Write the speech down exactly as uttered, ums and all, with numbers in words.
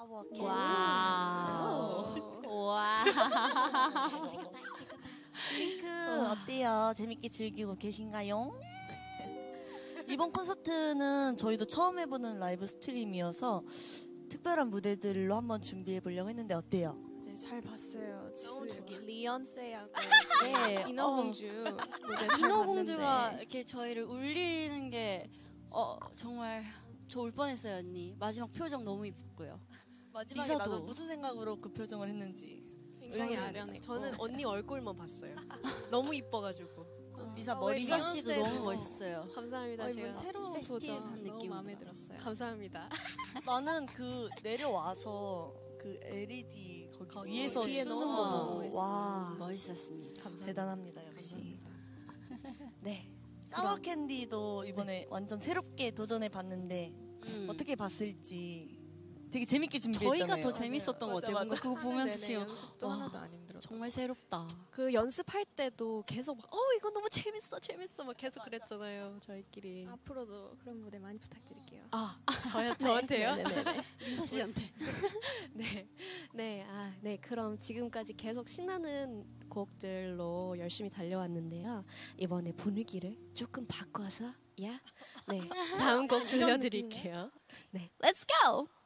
파워 캔디. 와우. 와. 핑크 어때요? 재밌게 즐기고 계신가요? 이번 콘서트는 저희도 처음 해보는 라이브 스트림이어서 특별한 무대들로 한번 준비해 보려고 했는데 어때요? 이제 잘 봤어요. 너무 저기 리언세하고 네, 인어공주 무대 잘 인어공주가 봤는데. 이렇게 저희를 울리는 게 어, 정말 저 울 뻔했어요, 언니. 마지막 표정 너무 이뻤고요. 마지막에 리사도. 나도 무슨 생각으로 그 표정을 했는지 굉장히 의견이 아련했고. 저는 언니 얼굴만 봤어요. 너무 이뻐가지고. 리사 어, 머리가 리사 씨도 리언세도. 너무 멋있어요. 감사합니다. 어, 제가 이번 새로운 페스티브한 도전 너무 느낌으로. 마음에 들었어요. 감사합니다. 나는 그 내려와서 그 엘이디 거기 거기 위에서 뒤에 쓰는 너무 거 보고 멋있었어요. 와 멋있었습니다. 감사합니다. 대단합니다 역시. 네. 사워 캔디도 이번에 완전 새롭게 도전해 봤는데 음. 어떻게 봤을지 되게 재밌게 준비했잖아요. 저희가 더 재밌었던 것 같아요. 맞아, 뭔가 그거 보면서 네네, 지금 연습도 와, 하나도 안 힘들었다. 정말 새롭다. 그 연습할 때도 계속 막, 어 이거 너무 재밌어 재밌어 막 계속 그랬잖아요 저희끼리. 앞으로도 그런 무대 많이 부탁드릴게요. 아 저요 저한테요? 네네네. 리사 씨한테. 네, 네, 아, 네. 그럼 지금까지 계속 신나는 곡들로 열심히 달려왔는데요. 이번에 분위기를 조금 바꿔서, 야, 네, 다음 곡 들려드릴게요. 네, Let's go.